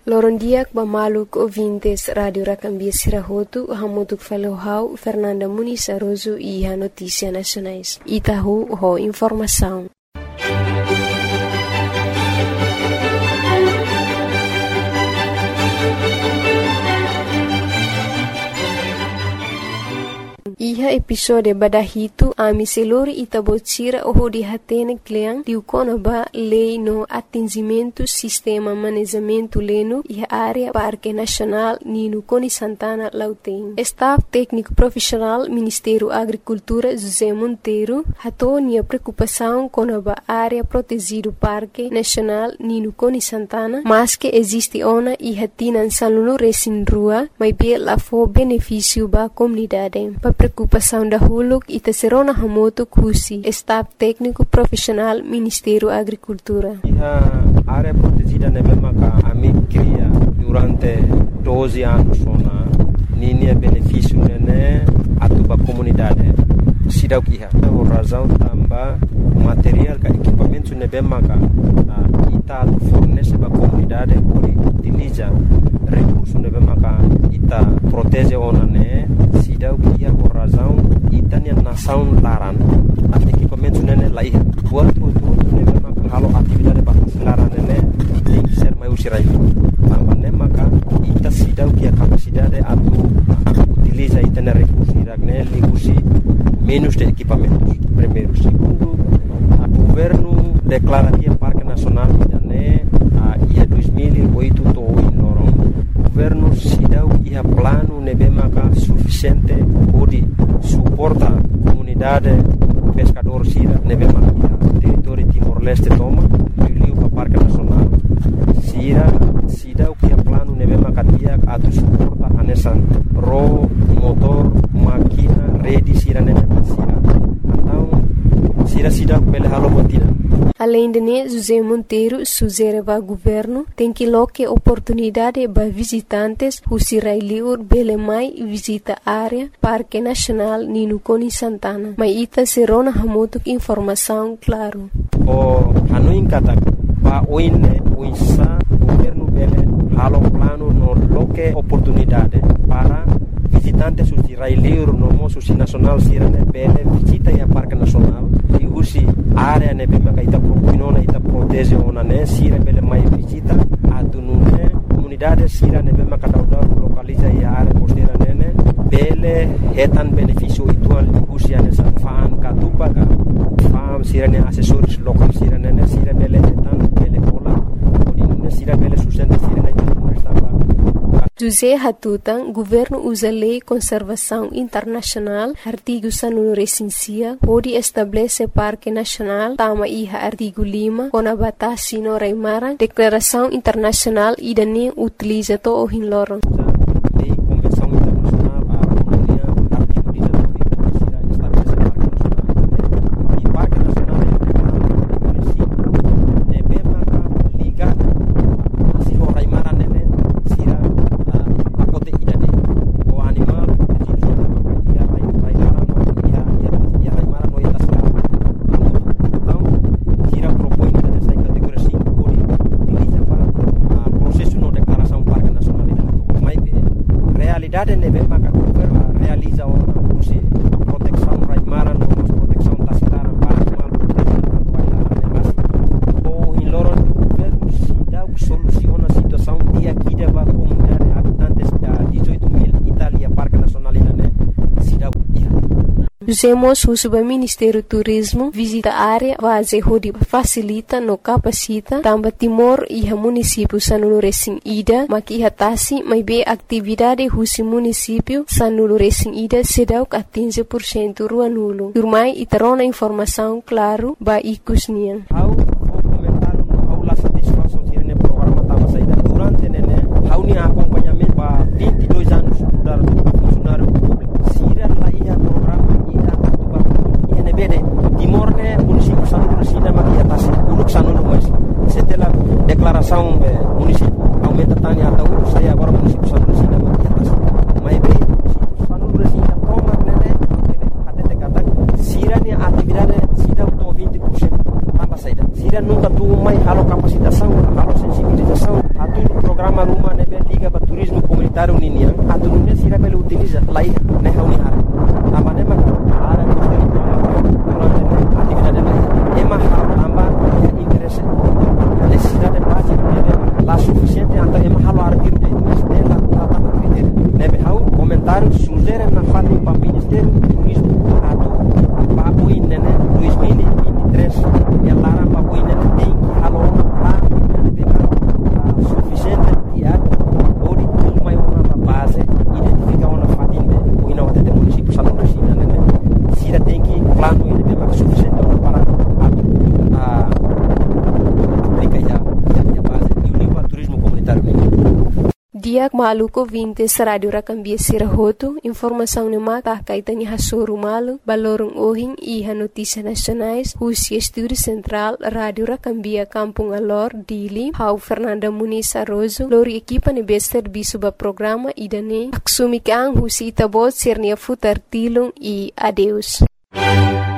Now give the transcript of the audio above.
Lorondiak Bamaluk ouvintes Rádio Racambia Sirahotu, Hamutuk Falohau, Fernanda Muniz Aroso e a Notícia Nacionais. Itahu, ho informação. Iha episode badahito ami seluruh itabotira oho di hatene kleang diukona ba lei no atingimento sistema manejamento leno iha área Parque Nacional Nino Coni Santana Lauteng. Staff técnico profissional Ministério Agricultura José Monteiro hatonia preocupação com a área protegido Parque Nacional Nino Coni Santana, mas que existe ona iha tinan salunu resin rua, mas bia la fo benefício ba comunidade. Preocupação da Huluk e Tesserona Hamoto Kusi, Staff Técnico Profissional Ministério Agricultura. A área protegida na mesma que a mim cria durante 12 anos, ninha benefício a tua comunidade. Sidau kiha, por razão também material e equipamentos na mesma que ita fornece para a comunidade por utiliza recursos na mesma que ita protege ona sidau kiha por razão ita nia nação laran equipamentos nene lá ia buat tudo na mesma que halo atividade para laran tem que ser mais usirai também na maka ita sidau kiha capacidade atu utiliza ita na recursos iragné ligusi menos de equipamentos. Primeiro. Segundo, o governo declararia Parque Nacional ia 2008 to em Lorong. O governo se deu ia plano nebemaka suficiente para suportar a comunidade pescador sira nebemaka território Timor-Leste toma e para Parque Nacional. Sira se deu ia plano nebemaka dia atu suporta anesan ro motor máquina rede sira nebemaka sira. Então sira pele halo botina. Além de José Monteiro sugere ao governo tem que loque oportunidade para visitantes who sirailiur bele mai visita área Parque Nacional Nino Coni Santana. Mas ita serona hamotuk informação claro. O anuin kata pa oine uisa governo bele halo plano no loque oportunidade para visitantes who sirailiur no moço nacional sirane bele visita a Parque Nacional e usi área ne bema ita propinona ita protege ona ne sira bele mai visita atunune comunidade sira ne bema kadauda localiza a área costeira nene bele hetan benefício ituan usia ne fan katupaga fam sira ne assessores local sira nene sira bele hetan bele pola odine sira bele sustenta sira ne José Hatutan, governo usa lei conservação internacional, artigo sanunu recensia, pode estabelecer Parque Nacional, tama iha artigo 5, com a batasi no Reimaran, declaração internacional e dane utiliza to o hinloron. realiza uma proteção raimara, proteção tacilara para animal, ou em Loron, o governo se dá soluciona a situação de aqui da comunidade habitantes da 18.000 Itália, Parque Nacional se dá. Usemos o Subministério Turismo visita a área base onde facilita no capacita também Timor e o município sanulu resin ida maki hatasi mai be atividade husi município sanulu resin ida sedau a 15% rua nulo. Turmai itarona informação claro ba ikusnian. How comentar no aula satisfação tirene programa tava saída durante nene how ni acompanhamento ba 22 anos mudar funcionário público. Sira lá ia programa bede Timor-ne município sanulu resina maki atas uluk sanulu mas setelah declaração município aumenta tanya atau saya agora município sanulu resina maki atas mai be município sanulu resina promar nene até kata sira ni atividade sida to 20% tambah saida sira nunca tu mai halo kapasitação halo sensibilização atu programa sistema rumah nebe liga para turismo comunitário ninia atu nunia sira bele utiliza lai ne hauni hara amane ma ara durante atividade lai ema amba ya interesse necessidade básica nebe la suficiente anta ema halo artir de dela tata critério nebe hau comentário sugere na fali para ministério do turismo atu papo inene 2023 e lara papo inene tem halo lá suficiente dia ori uma uma base identificar uma fatinde o ina de município salão da China né sira tem que plano ele tem mais suficiente para aplicar já base e o nível turismo comunitário Diak maluko 20 Radio Rakambia Sirahoto, informação no mata kaitannya hasuru malu, balorong ohing iha notícias nacionais, Husia Estúdio Central, Radio Rakambia Kampung Alor, Dili, Hau Fernanda Muniz Arrozo, lori equipa nebe serviço ba programa idane, aksumi kang Husi Itabot Sirnia Futar Tilung e adeus.